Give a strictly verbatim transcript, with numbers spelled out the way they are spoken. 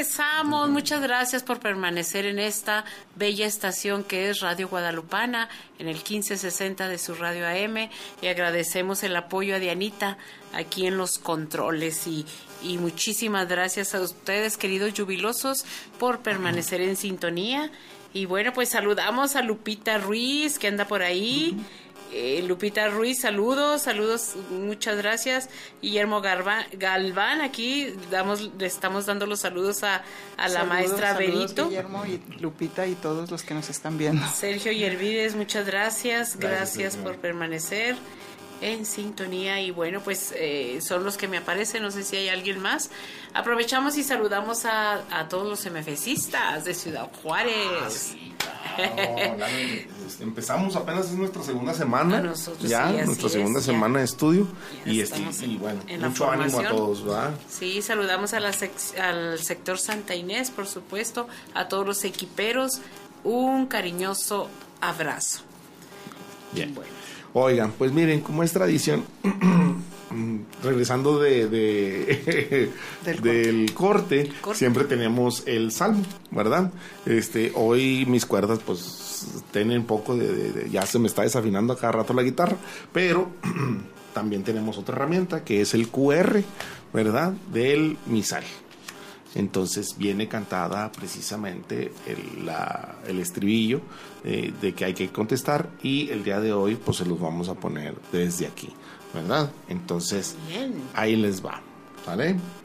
regresamos. Muchas gracias por permanecer en esta bella estación que es Radio Guadalupana, en el quince sesenta de su radio A M, y agradecemos el apoyo a Dianita aquí en los controles, y, y muchísimas gracias a ustedes, queridos jubilosos, por permanecer en sintonía. Y bueno, pues saludamos a Lupita Ruiz, que anda por ahí. Eh, Lupita Ruiz, saludos, saludos, muchas gracias. Guillermo Garba, Galván, aquí damos, le estamos dando los saludos a, a la saludos, maestra saludos, Berito. Guillermo y Lupita y todos los que nos están viendo. Sergio Yervides, muchas gracias, gracias, gracias por permanecer en sintonía. Y bueno, pues eh, son los que me aparecen, no sé si hay alguien más. Aprovechamos y saludamos a, a todos los MFCistas de Ciudad Juárez. Ah, sí, claro. La, empezamos apenas, es nuestra segunda semana. Nosotros, ya, sí, nuestra es, segunda ya. semana de estudio. Ya y, este, y bueno, mucho ánimo a todos, ¿verdad? Sí, saludamos a la sec- al sector Santa Inés, por supuesto, a todos los equiperos. Un cariñoso abrazo. Bien. Bueno. Oigan, pues miren, como es tradición, regresando de, de del, del corte, corte, siempre tenemos el salmo, ¿verdad? Este, hoy mis cuerdas pues tienen poco de, de, de ya se me está desafinando a cada rato la guitarra, pero también tenemos otra herramienta que es el Q R, ¿verdad? Del misal. Entonces viene cantada precisamente el, la, el estribillo eh, de que hay que contestar, y el día de hoy pues se los vamos a poner desde aquí, ¿verdad? Entonces bien, ahí les va, ¿vale?